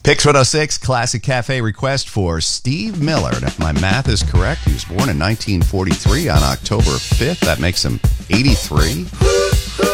Pix 106 Classic Cafe request for Steve Millard. If my math is correct, he was born in 1943 on October 5th. That makes him 83.